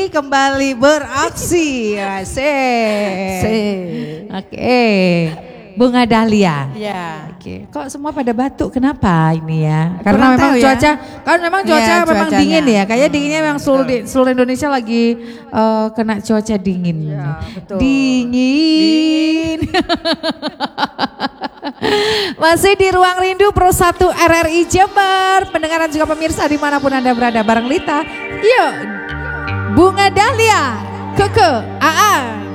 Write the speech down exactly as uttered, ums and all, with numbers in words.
kembali beraksi. Asik. Oke. Bunga Dahlia. Ya. Oke. Kok semua pada batuk? Kenapa ini ya? Karena Kurang memang tahu ya. cuaca, kan memang cuaca Iya, memang cuacanya. dingin ya. Kayaknya dinginnya memang seluruh Betul. di- seluruh Indonesia lagi eh, kena cuaca dingin. Iya, betul. Dingin. Masih di Ruang Rindu Pro satu R R I Jember. Pendengaran juga pemirsa dimanapun Anda berada bareng Lita. Yuk, Bunga Dahlia, Keke, Aa.